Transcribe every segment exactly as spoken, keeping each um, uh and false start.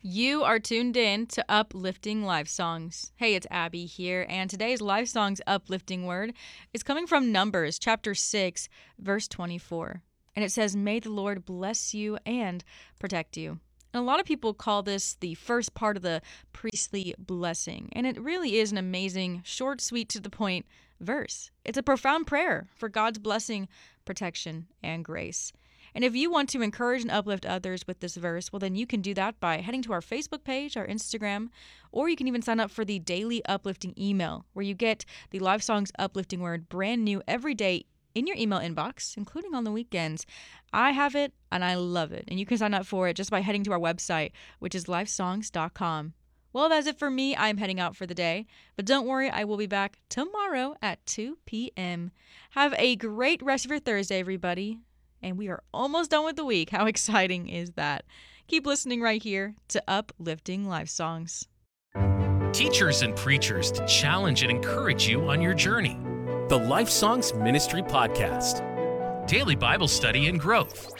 You are tuned in to Uplifting Life Songs. Hey, it's Abby here, and today's Life Songs uplifting word is coming from Numbers chapter six, verse twenty-four. And it says, "May the Lord bless you and protect you." And a lot of people call this the first part of the priestly blessing, and it really is an amazing, short, sweet, to the point verse. It's a profound prayer for God's blessing, protection, and grace. And if you want to encourage and uplift others with this verse, well, then you can do that by heading to our Facebook page, our Instagram, or you can even sign up for the daily uplifting email, where you get the Life Songs uplifting word brand new every day in your email inbox, including on the weekends. I have it, and I love it. And you can sign up for it just by heading to our website, which is life songs dot com. Well, that's it for me. I'm heading out for the day. But don't worry, I will be back tomorrow at two p.m. Have a great rest of your Thursday, everybody. And we are almost done with the week. How exciting is that? Keep listening right here to Uplifting Life Songs. Teachers and preachers to challenge and encourage you on your journey. The Life Songs Ministry Podcast. Daily Bible study and growth.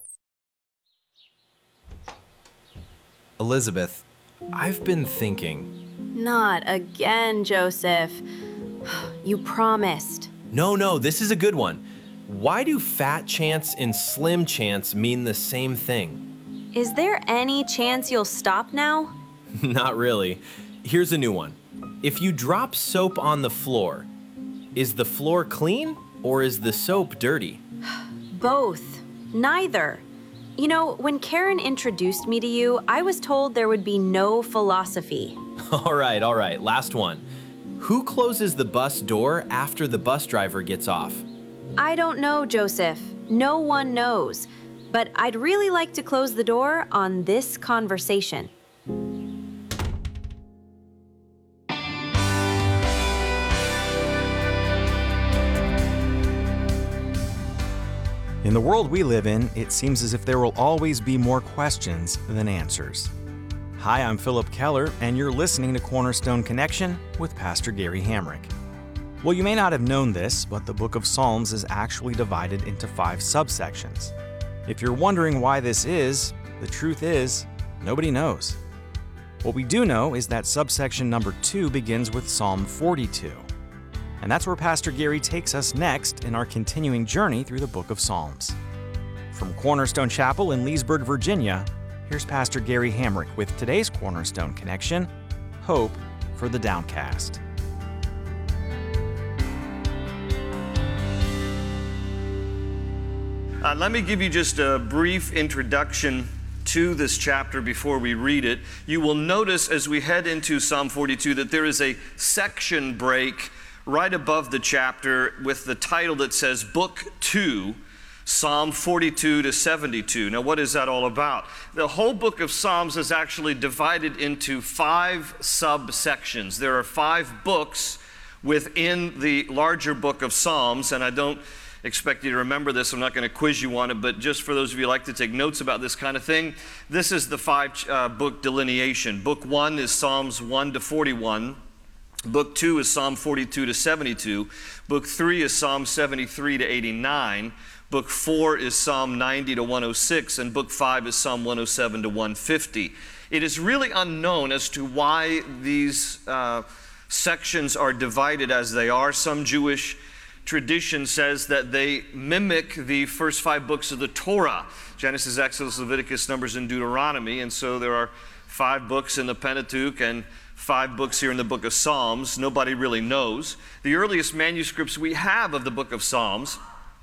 Elizabeth, I've been thinking. Not again, Joseph. You promised. No, no, this is a good one. Why do fat chance and slim chance mean the same thing? Is there any chance you'll stop now? Not really. Here's a new one. If you drop soap on the floor, is the floor clean or is the soap dirty? Both. Neither. You know, when Karen introduced me to you, I was told there would be no philosophy. All right, all right. Last one. Who closes the bus door after the bus driver gets off? I don't know, Joseph. No one knows. But I'd really like to close the door on this conversation. In the world we live in, it seems as if there will always be more questions than answers. Hi, I'm Philip Keller, and you're listening to Cornerstone Connection with Pastor Gary Hamrick. Well, you may not have known this, but the book of Psalms is actually divided into five subsections. If you're wondering why this is, the truth is, nobody knows. What we do know is that subsection number two begins with Psalm forty-two. And that's where Pastor Gary takes us next in our continuing journey through the book of Psalms. From Cornerstone Chapel in Leesburg, Virginia, here's Pastor Gary Hamrick with today's Cornerstone Connection, Hope for the Downcast. Uh, let me give you just a brief introduction to this chapter before we read it. You will notice as we head into Psalm forty-two that there is a section break right above the chapter with the title that says Book two, Psalm forty-two to seventy-two. Now, what is that all about? The whole book of Psalms is actually divided into five subsections. There are five books within the larger book of Psalms, and I don't expect you to remember this. I'm not going to quiz you on it, but just for those of you who like to take notes about this kind of thing, this is the five uh, book delineation. Book one is Psalms one to forty-one. Book two is Psalm forty-two to seventy-two. Book three is Psalm seventy-three to eighty-nine. Book four is Psalm ninety to one oh six, and Book five is Psalm one oh seven to one fifty. It is really unknown as to why these uh, sections are divided as they are. Some Jewish tradition says that they mimic the first five books of the Torah, Genesis, Exodus, Leviticus, Numbers, and Deuteronomy, and so there are five books in the Pentateuch and five books here in the book of Psalms. Nobody really knows. The earliest manuscripts we have of the book of Psalms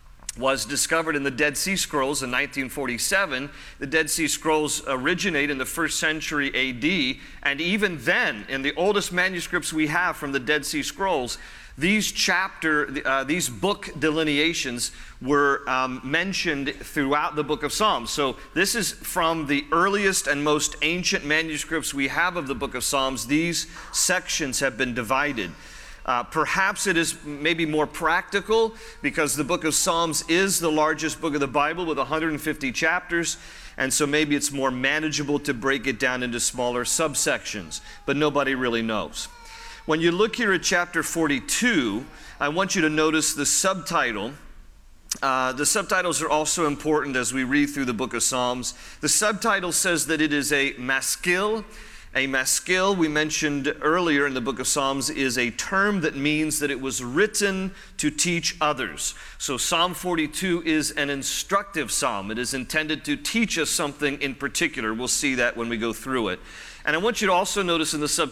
was discovered in the Dead Sea Scrolls in nineteen forty-seven. The Dead Sea Scrolls originate in the first century A D, and even then, in the oldest manuscripts we have from the Dead Sea Scrolls, these chapter, uh, these book delineations were um, mentioned throughout the book of Psalms. So this is from the earliest and most ancient manuscripts we have of the book of Psalms. These sections have been divided. Uh, perhaps it is maybe more practical because the book of Psalms is the largest book of the Bible with one hundred fifty chapters, and so maybe it's more manageable to break it down into smaller subsections, but nobody really knows. When you look here at chapter forty-two, I want you to notice the subtitle Uh, the subtitles are also important as we read through the book of Psalms. The subtitle says that it is a maskil. A maskil, we mentioned earlier in the book of Psalms, is a term that means that it was written to teach others. So Psalm forty-two is an instructive psalm. It is intended to teach us something in particular. We'll see that when we go through it. And I want you to also notice in the subtitle